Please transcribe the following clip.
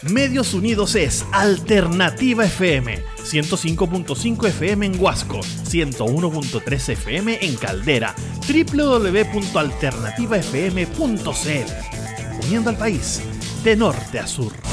Medios Unidos es Alternativa FM, 105.5 FM en Huasco, 101.3 FM en Caldera, www.alternativafm.cl. Uniendo al país de norte a sur.